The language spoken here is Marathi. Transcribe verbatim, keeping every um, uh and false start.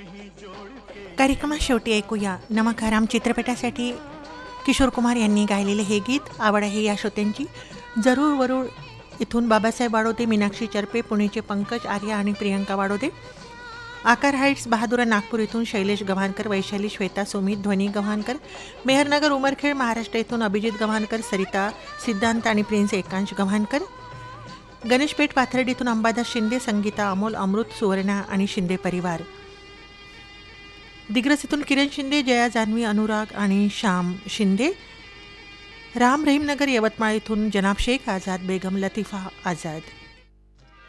कार्यक्रमात शेवटी ऐकूया नमकाराम चित्रपटासाठी किशोर कुमार यांनी गायलेले हे गीत. आवड आहे या श्रोत्यांची. जरूर वरूळ इथून बाबासाहेब वाडोदे, मीनाक्षी चरपे, पुणेचे पंकज आर्या आणि प्रियंका वाडोदे. आकार हाईट्स बहादुरा नागपूर इथून शैलेश गव्हाणकर, वैशाली, श्वेता, सुमित, ध्वनी गव्हाणकर. मेहरनगर उमरखेड महाराष्ट्र इथून अभिजित गव्हाणकर, सरिता, सिद्धांत आणि प्रिन्स एकांश गव्हाणकर. गणेशपेठ पाथर्डी इथून अंबादास शिंदे, संगीता, अमोल, अमृत, सुवर्णा आणि शिंदे परिवार. दिग्रस इथून किरण शिंदे, जया, जान्हवी, अनुराग आणि श्याम शिंदे. राम रहीमनगर यवतमाळ इथून जनाब शेख आझाद, बेगम लतिफा आझाद.